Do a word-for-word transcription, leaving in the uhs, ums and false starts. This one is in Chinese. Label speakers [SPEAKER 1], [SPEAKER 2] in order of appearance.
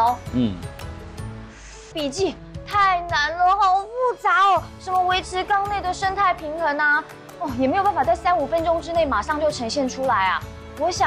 [SPEAKER 1] 喽。
[SPEAKER 2] 嗯，
[SPEAKER 1] 笔记太难了，好复杂哦。什么维持缸内的生态平衡啊，哦，也没有办法在三五分钟之内马上就呈现出来啊。我想